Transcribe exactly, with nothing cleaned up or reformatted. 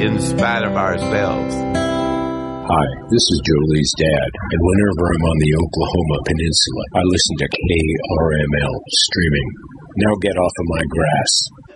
in spite of ourselves. Hi, this is Jolie's dad, and whenever I'm on the Oklahoma Peninsula, I listen to K R M L streaming. Now get off of my grass.